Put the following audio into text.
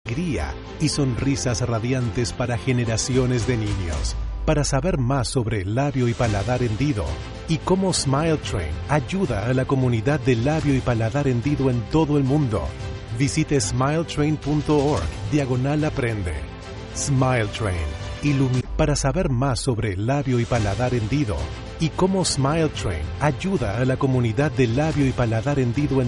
alegría y sonrisas radiantes para generaciones de niños. Para saber más sobre el labio y paladar hendido y cómo Smile Train ayuda a la comunidad de labio y paladar hendido en todo el mundo, visite smiletrain.org/aprende. Smile Train. Para saber más sobre el labio y paladar hendido y cómo Smile Train ayuda a la comunidad de labio y paladar hendido en